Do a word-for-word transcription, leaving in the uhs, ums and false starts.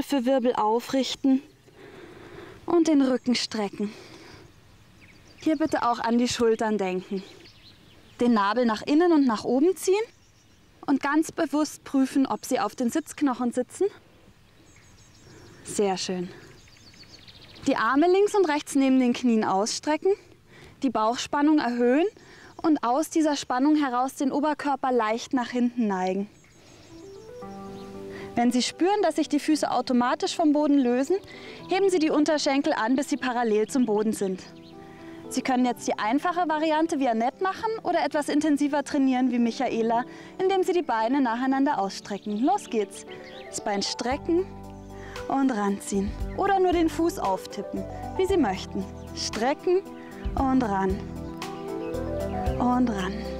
Wirbel für Wirbel aufrichten und den Rücken strecken. Hier bitte auch an die Schultern denken. Den Nabel nach innen und nach oben ziehen und ganz bewusst prüfen, ob Sie auf den Sitzknochen sitzen. Sehr schön. Die Arme links und rechts neben den Knien ausstrecken, die Bauchspannung erhöhen und aus dieser Spannung heraus den Oberkörper leicht nach hinten neigen. Wenn Sie spüren, dass sich die Füße automatisch vom Boden lösen, heben Sie die Unterschenkel an, bis sie parallel zum Boden sind. Sie können jetzt die einfache Variante wie Annette machen oder etwas intensiver trainieren wie Michaela, indem Sie die Beine nacheinander ausstrecken. Los geht's. Das Bein strecken und ranziehen. Oder nur den Fuß auftippen, wie Sie möchten. Strecken und ran. Und ran.